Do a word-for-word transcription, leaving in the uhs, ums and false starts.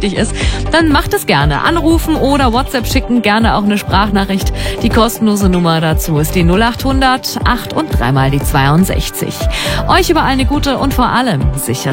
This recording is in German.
wichtig ist, dann macht es gerne. Anrufen oder WhatsApp schicken, gerne auch eine Sprachnachricht. Die kostenlose Nummer dazu ist die null acht hundert acht und dreimal die zweiundsechzig. Euch überall eine gute und vor allem sichere